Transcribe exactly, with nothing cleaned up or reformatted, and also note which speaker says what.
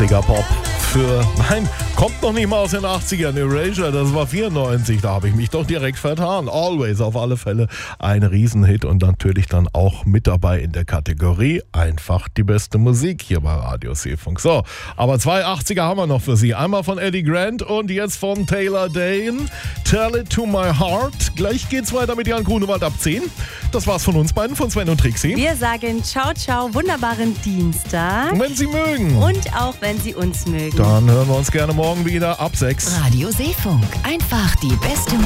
Speaker 1: achtziger-Pop für, nein, kommt noch nicht mal aus den achtzigern, Erasure, das war vierundneunzig, da habe ich mich doch direkt vertan. Always, auf alle Fälle ein Riesenhit und natürlich dann auch mit dabei in der Kategorie einfach die beste Musik hier bei Radio C-Funk. So, aber zwei achtziger haben wir noch für Sie. Einmal von Eddie Grant und jetzt von Taylor Dane. Tell It To My Heart. Gleich geht's weiter mit Jan Grunewald ab zehn. Das war's von uns beiden, von Sven und Trixie.
Speaker 2: Wir sagen ciao, ciao, wunderbaren Dienstag.
Speaker 1: Und wenn Sie mögen.
Speaker 2: Und auch wenn Sie uns mögen.
Speaker 1: Dann hören wir uns gerne morgen wieder ab sechs.
Speaker 3: Radio C-Funk. Einfach die beste